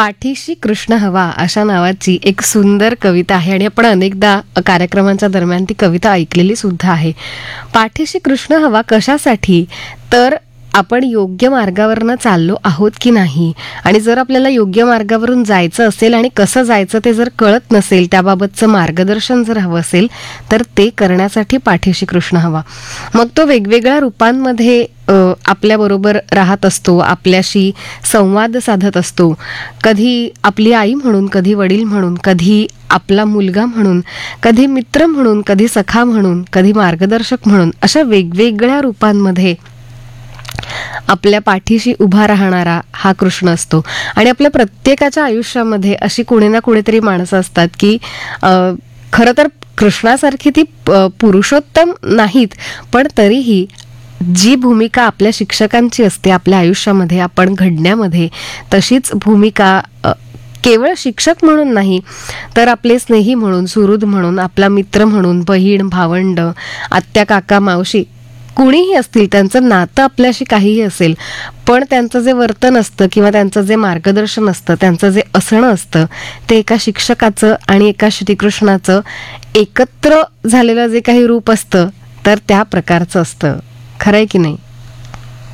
पाठीशी कृष्ण हवा अशा नावाची एक सुंदर कविता आहे आणि आपण अनेकदा कार्यक्रमांच्या दरम्यान ती कविता ऐकलेली सुद्धा आहे. पाठीशी कृष्ण हवा कशासाठी, तर आपण योग्य मार्गावरनं चाललो आहोत की नाही, आणि जर आपल्याला योग्य मार्गावरून जायचं असेल आणि कसं जायचं ते जर कळत नसेल, त्याबाबतचं मार्गदर्शन जर हवं असेल, तर ते करण्यासाठी पाठीशी कृष्ण हवा. मग तो वेगवेगळ्या रूपांमध्ये आपल्याबरोबर राहत असतो, आपल्याशी संवाद साधत असतो. कधी आपली आई म्हणून, कधी वडील म्हणून, कधी आपला मुलगा म्हणून, कधी मित्र म्हणून, कधी सखा म्हणून, कधी मार्गदर्शक म्हणून, अशा वेगवेगळ्या रूपांमध्ये आपल्या पाठीशी उभा राहणारा हा कृष्ण असतो. आणि आपल्या प्रत्येकाच्या आयुष्यामध्ये अशी कुणी ना कुणीतरी माणसं असतात की खरं तर कृष्णासारखी ती पुरुषोत्तम नाहीत, पण तरीही जी भूमिका आपल्या शिक्षकांची असते आपल्या आयुष्यामध्ये आपण घडण्यामध्ये, तशीच भूमिका केवळ शिक्षक म्हणून नाही, तर आपले स्नेही म्हणून, सुहृद म्हणून, आपला मित्र म्हणून, बहीण, भावंड, आत्या, काका, मावशी, कुणीही असतील, त्यांचं नातं आपल्याशी काहीही असेल, पण त्यांचं जे वर्तन असतं किंवा त्यांचं जे मार्गदर्शन असतं, त्यांचं जे असणं असतं, ते एका शिक्षकाचं आणि एका श्रीकृष्णाचं एकत्र झालेलं जे काही रूप असतं, तर त्या प्रकारचं असतं. खरंय की नाही?